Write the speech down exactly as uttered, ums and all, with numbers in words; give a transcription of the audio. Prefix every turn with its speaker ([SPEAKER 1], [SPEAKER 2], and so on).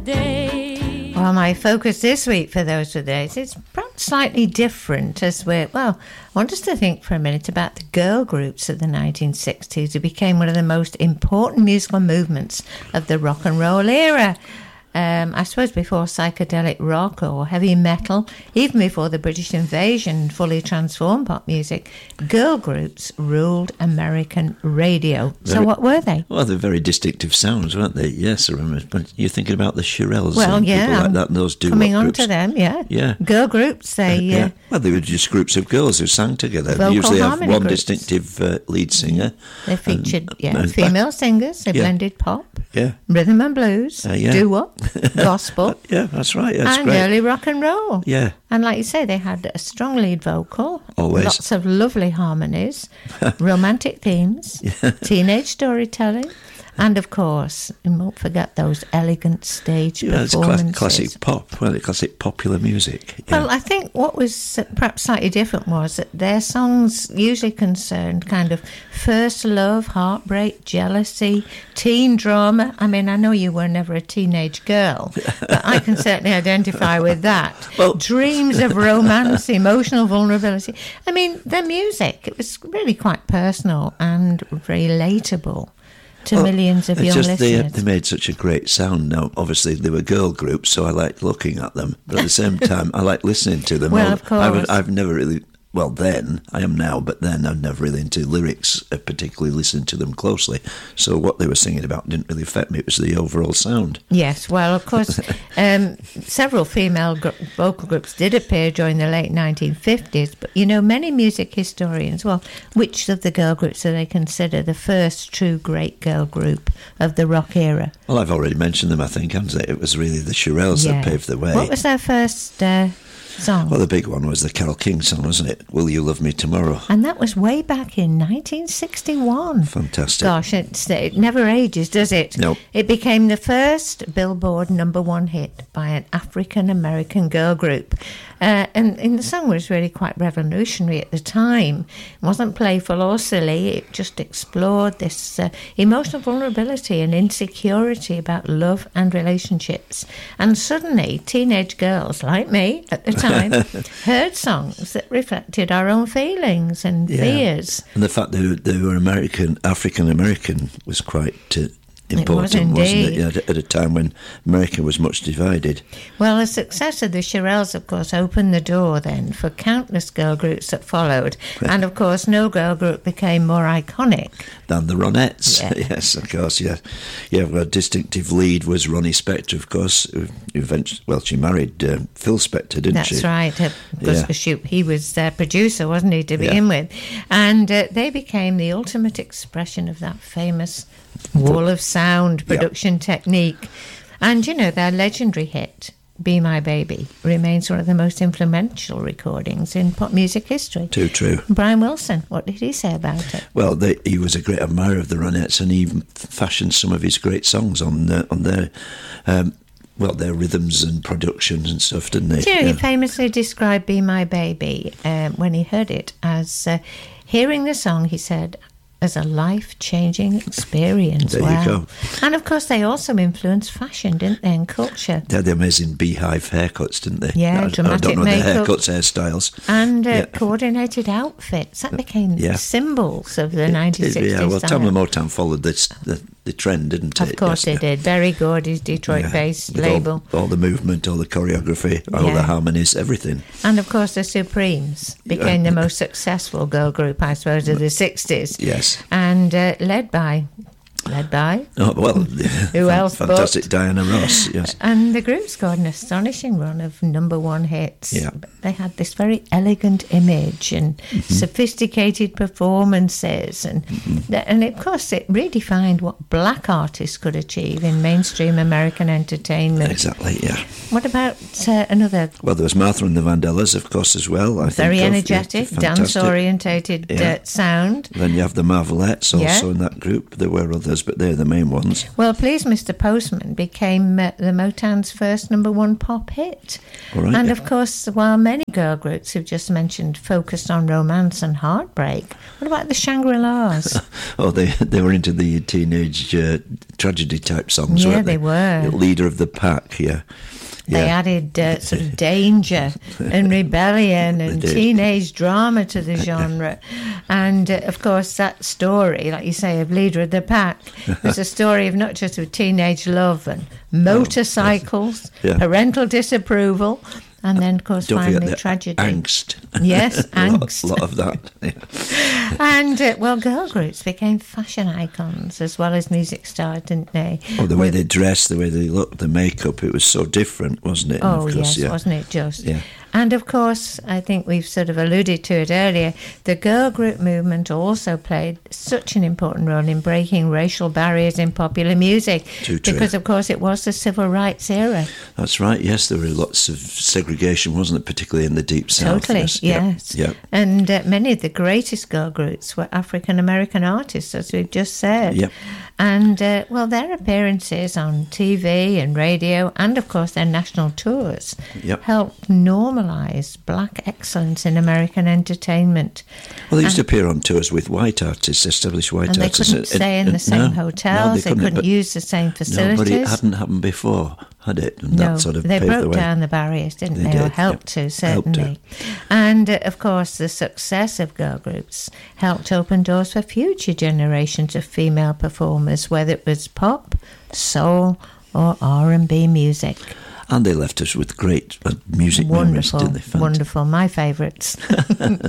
[SPEAKER 1] Day.
[SPEAKER 2] Well, my focus this week for those two days is perhaps slightly different as we're, well, I want us to think for a minute about the girl groups of the nineteen sixties who became one of the most important musical movements of the rock and roll era. Um, I suppose before psychedelic rock or heavy metal, even before the British invasion fully transformed pop music, girl groups ruled American radio. Very, so what were they?
[SPEAKER 3] Well, they're very distinctive sounds, weren't they? Yes, I remember. But you're thinking about the Shirelles
[SPEAKER 2] well,
[SPEAKER 3] and
[SPEAKER 2] yeah,
[SPEAKER 3] people like that, and those doo-wop
[SPEAKER 2] coming on
[SPEAKER 3] groups.
[SPEAKER 2] to them, yeah.
[SPEAKER 3] Yeah.
[SPEAKER 2] Girl groups, they... Uh, yeah.
[SPEAKER 3] Uh, well, they were just groups of girls who sang together.
[SPEAKER 2] Vocal
[SPEAKER 3] They usually have one
[SPEAKER 2] groups.
[SPEAKER 3] distinctive uh, lead singer.
[SPEAKER 2] They featured,
[SPEAKER 3] and,
[SPEAKER 2] yeah,
[SPEAKER 3] and
[SPEAKER 2] female
[SPEAKER 3] back,
[SPEAKER 2] singers. They
[SPEAKER 3] yeah.
[SPEAKER 2] blended pop,
[SPEAKER 3] yeah.
[SPEAKER 2] rhythm and blues,
[SPEAKER 3] Uh, yeah.
[SPEAKER 2] doo-wop, gospel,
[SPEAKER 3] Yeah, that's right. That's
[SPEAKER 2] and
[SPEAKER 3] great.
[SPEAKER 2] early rock and roll.
[SPEAKER 3] Yeah.
[SPEAKER 2] And like you say, they had a strong lead vocal,
[SPEAKER 3] Always.
[SPEAKER 2] lots of lovely harmonies, romantic themes,
[SPEAKER 3] Yeah.
[SPEAKER 2] teenage storytelling, and of course, you won't forget those elegant stage
[SPEAKER 3] Yeah, it's
[SPEAKER 2] performances.
[SPEAKER 3] cla- classic pop, well, classic popular music. Yeah.
[SPEAKER 2] Well, I think what was uh, perhaps slightly different was that their songs usually concerned kind of first love, heartbreak, jealousy, teen drama. I mean, I know you were never a teenage girl, but I can certainly identify with that.
[SPEAKER 3] Well-
[SPEAKER 2] Dreams of romance, emotional vulnerability. I mean, their music, it was really quite personal and relatable to
[SPEAKER 3] Well,
[SPEAKER 2] millions of
[SPEAKER 3] it's
[SPEAKER 2] young
[SPEAKER 3] just they,
[SPEAKER 2] listeners.
[SPEAKER 3] they made such a great sound. Now, obviously, they were girl groups, so I liked looking at them. But at the same time, I like listening to them.
[SPEAKER 2] Well,
[SPEAKER 3] I,
[SPEAKER 2] of course.
[SPEAKER 3] I would, I've never really... Well, then, I am now, but then I'm never really into lyrics, uh, particularly listening to them closely. So what they were singing about didn't really affect me. It was the overall sound.
[SPEAKER 2] Yes, well, of course, um, several female gr- vocal groups did appear during the late nineteen fifties, but, you know, many music historians, well, which of the girl groups do they consider the first true great girl group of the rock era?
[SPEAKER 3] Well, I've already mentioned them, I think, haven't I? It was really the Shirelles
[SPEAKER 2] Yeah.
[SPEAKER 3] that paved the way.
[SPEAKER 2] What was their first uh, song?
[SPEAKER 3] Well, the big one was the Carole King song, wasn't it? Will You Love Me Tomorrow?
[SPEAKER 2] And that was way back in nineteen sixty-one.
[SPEAKER 3] Fantastic.
[SPEAKER 2] Gosh, it's, it never ages, does it?
[SPEAKER 3] Nope.
[SPEAKER 2] It became the first Billboard number one hit by an African-American girl group. Uh, and, and the song was really quite revolutionary at the time. It wasn't playful or silly. It just explored this uh, emotional vulnerability and insecurity about love and relationships. And suddenly, teenage girls like me at the time heard songs that reflected our own feelings and
[SPEAKER 3] Yeah.
[SPEAKER 2] fears.
[SPEAKER 3] And the fact that they were American, African American, was quite uh, important,
[SPEAKER 2] was
[SPEAKER 3] wasn't it?
[SPEAKER 2] indeed.
[SPEAKER 3] Yeah, at, at a time when America was much divided.
[SPEAKER 2] Well, the success of the Shirelles, of course, opened the door then for countless girl groups that followed. And, of course, no girl group became more iconic.
[SPEAKER 3] Than the Ronettes.
[SPEAKER 2] Yeah.
[SPEAKER 3] Yes, of course, yeah. Yeah, well, a distinctive lead was Ronnie Spector, of course. Who eventually, well, she married uh, Phil Spector, didn't
[SPEAKER 2] That's
[SPEAKER 3] she?
[SPEAKER 2] That's right. Uh, because
[SPEAKER 3] Yeah.
[SPEAKER 2] she, he was their producer, wasn't he, to begin
[SPEAKER 3] Yeah.
[SPEAKER 2] with? And uh, they became the ultimate expression of that famous wall of sound production technique. And, you know, their legendary hit, Be My Baby, remains one of the most influential recordings in pop music history.
[SPEAKER 3] Too true.
[SPEAKER 2] Brian Wilson, what did he say about it?
[SPEAKER 3] Well, they, he was a great admirer of the Ronettes, and he even fashioned some of his great songs on uh, on their, um, well, their rhythms and productions and stuff, didn't he?
[SPEAKER 2] Do you know,
[SPEAKER 3] Yeah.
[SPEAKER 2] he famously described Be My Baby um, when he heard it as uh, hearing the song, he said, as a life-changing experience.
[SPEAKER 3] There you
[SPEAKER 2] Wow.
[SPEAKER 3] go.
[SPEAKER 2] And of course they also influenced fashion, didn't they, and culture.
[SPEAKER 3] They had the amazing beehive haircuts, didn't they?
[SPEAKER 2] Yeah,
[SPEAKER 3] I, I
[SPEAKER 2] dramatic
[SPEAKER 3] don't know
[SPEAKER 2] makeup.
[SPEAKER 3] the haircuts, hairstyles.
[SPEAKER 2] And uh,
[SPEAKER 3] Yeah.
[SPEAKER 2] coordinated outfits. That became
[SPEAKER 3] Yeah.
[SPEAKER 2] symbols of the nineteen sixties
[SPEAKER 3] Yeah, well,
[SPEAKER 2] style.
[SPEAKER 3] Tamla Motown followed this, the, the trend, didn't it?
[SPEAKER 2] Of course
[SPEAKER 3] Yes,
[SPEAKER 2] they did. Very good, his Detroit-based
[SPEAKER 3] With all-
[SPEAKER 2] label.
[SPEAKER 3] All, the movement, all the choreography, all
[SPEAKER 2] Yeah.
[SPEAKER 3] the harmonies, everything.
[SPEAKER 2] And of course the Supremes became the most successful girl group, I suppose, of the sixties.
[SPEAKER 3] Yes.
[SPEAKER 2] And uh, led by, led by,
[SPEAKER 3] Oh, well,
[SPEAKER 2] Who else but-
[SPEAKER 3] fantastic Diana Ross, yes.
[SPEAKER 2] and the group scored an astonishing run of number one hits.
[SPEAKER 3] Yeah.
[SPEAKER 2] They had this very elegant image and
[SPEAKER 3] Mm-hmm.
[SPEAKER 2] sophisticated performances, and
[SPEAKER 3] Mm-hmm.
[SPEAKER 2] th- and of course it redefined what black artists could achieve in mainstream American entertainment.
[SPEAKER 3] Exactly, yeah.
[SPEAKER 2] What about uh, another
[SPEAKER 3] Well, there was Martha and the Vandellas, of course, as well. I
[SPEAKER 2] very
[SPEAKER 3] think of,
[SPEAKER 2] energetic,
[SPEAKER 3] yeah, fantastic.
[SPEAKER 2] dance-orientated
[SPEAKER 3] Yeah.
[SPEAKER 2] uh, sound?
[SPEAKER 3] Then you have the Marvelettes also
[SPEAKER 2] Yeah.
[SPEAKER 3] in that group. There were other others, but they're the main ones.
[SPEAKER 2] Well, Please Mister Postman became uh, the Motown's first number one pop hit.
[SPEAKER 3] All right,
[SPEAKER 2] and
[SPEAKER 3] yeah.
[SPEAKER 2] of course, while many girl groups who've just mentioned focused on romance and heartbreak, what about the Shangri-Las?
[SPEAKER 3] Oh, they they were into the teenage uh, tragedy type songs,
[SPEAKER 2] Yeah,
[SPEAKER 3] weren't they?
[SPEAKER 2] they were.
[SPEAKER 3] Leader of the Pack, yeah.
[SPEAKER 2] They
[SPEAKER 3] Yeah.
[SPEAKER 2] added uh, sort of danger and rebellion and
[SPEAKER 3] did.
[SPEAKER 2] teenage drama to the genre. And, uh, of course, that story, like you say, of Leader of the Pack, was a story of not just of teenage love and motorcycles,
[SPEAKER 3] Yeah.
[SPEAKER 2] parental disapproval, and then, of course,
[SPEAKER 3] Don't
[SPEAKER 2] finally
[SPEAKER 3] forget the
[SPEAKER 2] tragedy.
[SPEAKER 3] angst.
[SPEAKER 2] Yes,
[SPEAKER 3] a lot,
[SPEAKER 2] angst.
[SPEAKER 3] lot of that. Yeah.
[SPEAKER 2] And, uh, well, girl groups became fashion icons as well as music stars, didn't they?
[SPEAKER 3] Oh, the way
[SPEAKER 2] With-
[SPEAKER 3] they dressed, the way they looked, the makeup, it was so different, wasn't it? And
[SPEAKER 2] Oh,
[SPEAKER 3] of course,
[SPEAKER 2] yes,
[SPEAKER 3] yeah.
[SPEAKER 2] wasn't it just?
[SPEAKER 3] Yeah.
[SPEAKER 2] And of course, I think we've sort of alluded to it earlier, the girl group movement also played such an important role in breaking racial barriers in popular music.
[SPEAKER 3] Too true.
[SPEAKER 2] Because, of course, it was the civil rights era.
[SPEAKER 3] That's right, yes, there were lots of segregation, wasn't it, particularly in the Deep South?
[SPEAKER 2] Totally,
[SPEAKER 3] Yes. Yep,
[SPEAKER 2] yes.
[SPEAKER 3] yep.
[SPEAKER 2] And uh, many of the greatest girl groups were African-American artists, as we've just said.
[SPEAKER 3] Yep.
[SPEAKER 2] And, uh, well, their appearances on T V and radio and, of course, their national tours
[SPEAKER 3] Yep.
[SPEAKER 2] helped normalise black excellence in American entertainment.
[SPEAKER 3] Well, they used to appear on tours with white artists, established white
[SPEAKER 2] And they
[SPEAKER 3] artists.
[SPEAKER 2] couldn't stay in the same
[SPEAKER 3] no,
[SPEAKER 2] hotels,
[SPEAKER 3] no,
[SPEAKER 2] they, couldn't,
[SPEAKER 3] but-
[SPEAKER 2] use the same
[SPEAKER 3] No,
[SPEAKER 2] facilities.
[SPEAKER 3] but it hadn't happened before, had it? And
[SPEAKER 2] No,
[SPEAKER 3] that sort of
[SPEAKER 2] they
[SPEAKER 3] paved the
[SPEAKER 2] broke
[SPEAKER 3] way.
[SPEAKER 2] down the barriers, didn't
[SPEAKER 3] They
[SPEAKER 2] they? Or
[SPEAKER 3] did,
[SPEAKER 2] helped
[SPEAKER 3] yep.
[SPEAKER 2] to, certainly.
[SPEAKER 3] Helped to.
[SPEAKER 2] And, uh, of course, the success of girl groups helped open doors for future generations of female performers, whether it was pop, soul, or R and B music.
[SPEAKER 3] And they left us with great uh, music memories,
[SPEAKER 2] Wonderful,
[SPEAKER 3] didn't they? Fant-
[SPEAKER 2] wonderful. My favourites.